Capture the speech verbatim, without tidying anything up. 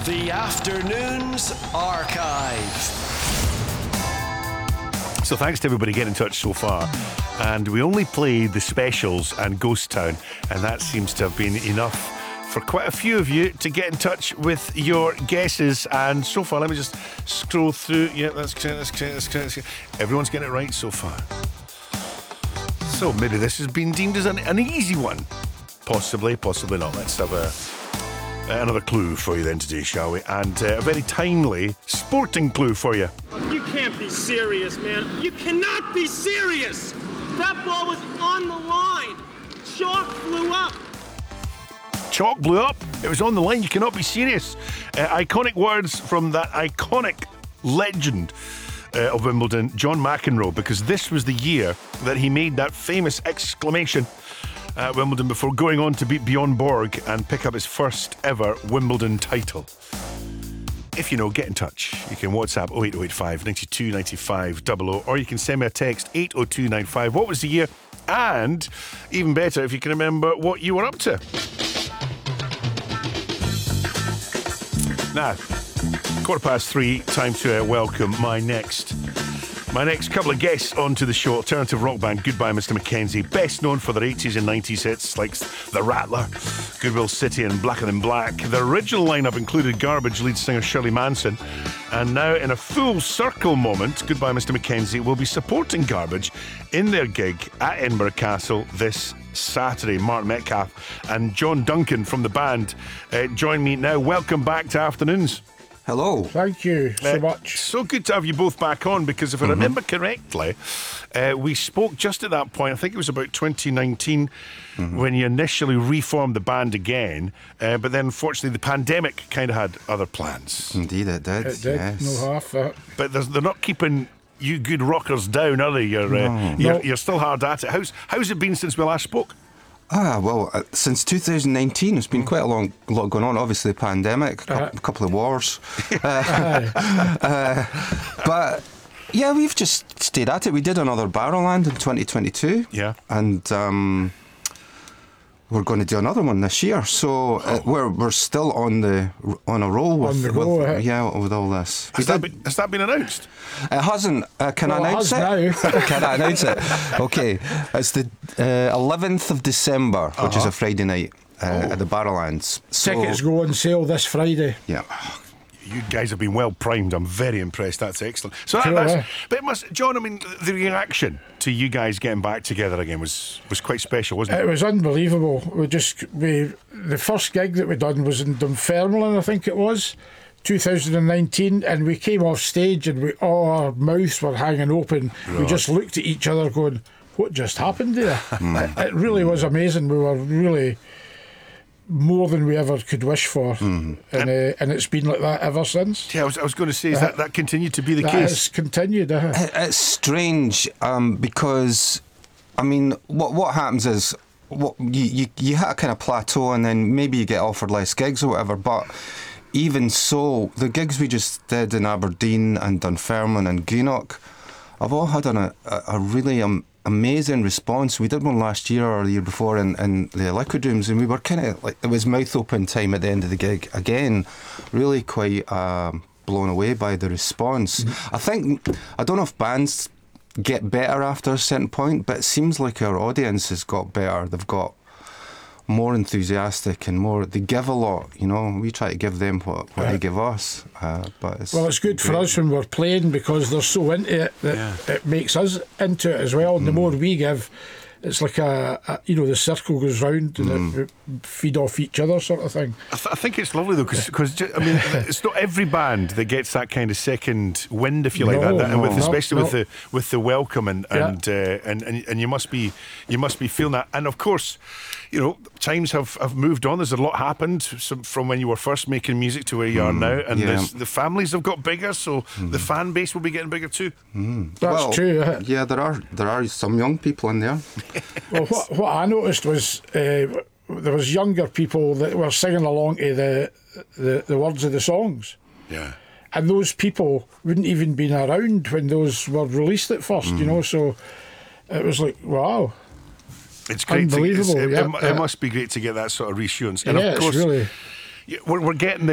The Afternoons Archive. So thanks to everybody getting in touch so far. And we only played the specials and Ghost Town, and that seems to have been enough for quite a few of you to get in touch with your guesses. And so far, let me just scroll through. Yeah, that's correct, that's correct, that's correct, that's correct. Everyone's getting it right so far. So maybe this has been deemed as an, an easy one. Possibly, possibly not. Let's have a another clue for you then today, shall we? And uh, a very timely sporting clue for you. You can't be serious, man. You cannot be serious. That ball was on the line. Chalk flew up. Chalk blew up. It was on the line. You cannot be serious. Uh, iconic words from that iconic legend uh, of Wimbledon, John McEnroe, because this was the year that he made that famous exclamation at Wimbledon before going on to beat Bjorn Borg and pick up his first ever Wimbledon title. If you know, get in touch. You can WhatsApp oh eight oh eight five, nine two nine five double oh, or you can send me a text eight oh two nine five. What was the year? And even better, if you can remember what you were up to. Now, quarter past three, time to uh, welcome my next My next couple of guests onto the show. Alternative rock band Goodbye Mister Mackenzie, best known for their eighties and nineties hits like The Rattler, Goodwill City and Blacker Than Black. Their original lineup included Garbage lead singer Shirley Manson. And now, in a full circle moment, Goodbye Mister Mackenzie will be supporting Garbage in their gig at Edinburgh Castle this Saturday. Mark Metcalf and John Duncan from the band uh, join me now. Welcome back to Afternoons. Hello. Thank you so uh, much. So good to have you both back on, because if I mm-hmm. remember correctly, uh, we spoke just at that point, I think it was about twenty nineteen, mm-hmm. when you initially reformed the band again, uh, but then unfortunately the pandemic kind of had other plans. Indeed it did, It did, yes. no half that. But they're not keeping you good rockers down, are they? You're, no. uh, you're, no. you're still hard at it. How's, how's it been since we last spoke? Ah, well, uh, since two thousand nineteen, it's been quite a long lot going on. Obviously, the pandemic, a Uh-huh. couple, couple of wars. uh, uh, but, yeah, we've just stayed at it. We did another Barrowland in twenty twenty-two. Yeah. And um, we're going to do another one this year. So uh, we're we're still on the on a roll with, On the go, with eh? yeah, with all this. Has that, been, has that been announced? It hasn't. Uh, can Well, I it announce has it? now. Can I announce it? Okay. It's the uh, eleventh of December, which Uh-huh. is a Friday night uh, at the Barrowlands. So, Tickets go on sale this Friday. Yeah. You guys have been well primed. I'm very impressed. That's excellent. So that, Cool, that's, eh? but it must, John, I mean, the reaction to you guys getting back together again was, was quite special, wasn't it? It was unbelievable. We just we the first gig that we done was in Dunfermline, I think it was, two thousand nineteen, and we came off stage and we all our mouths were hanging open. Right. We just looked at each other, going, "What just happened there?" it, it really was amazing. We were really more than we ever could wish for, Mm-hmm. and uh, and it's been like that ever since. Yeah, I was, I was going to say, is that, that continued to be the That case? has continued. Uh, It- It's strange um, because, I mean, what what happens is what you, you, you hit a kind of plateau and then maybe you get offered less gigs or whatever, but even so, the gigs we just did in Aberdeen and Dunfermline and Greenock have all had an, a, a really um, amazing response. We did one last year or the year before in, in the Liquid Rooms, and we were kind of like, it was mouth open time at the end of the gig. Again, really quite um, blown away by the response. Mm-hmm. I think, I don't know if bands get better after a certain point, but it seems like our audience has got better. They've got more enthusiastic and more, they give a lot, you know. We try to give them what, what Yeah. they give us, uh, but it's well, it's good for great. us when we're playing because they're so into it that Yeah. it makes us into it as well. And the more we give, it's like a, a you know, the circle goes round and it, we feed off each other, sort of thing. I, th- I think it's lovely though, because I mean, it's not every band that gets that kind of second wind, if you like, No, that, that and with, no, especially no. with the with the welcome and Yeah. and, uh, and and and you must be you must be feeling that. And of course, you know, times have, have moved on. There's a lot happened some, from when you were first making music to where you are now, and yeah. there's- the families have got bigger, so the fan base will be getting bigger too. That's Well, true. uh, Yeah, there are there are some young people in there. Well, what, what I noticed was uh, there was younger people that were singing along to the, the the words of the songs. Yeah. And those people wouldn't even been around when those were released at first, you know. So it was like, wow. It's great. To, it's, Unbelievable, it, yeah, it, mu- yeah. it must be great to get that sort of reassurance. And Yeah, of it's course, really- y- we're, we're getting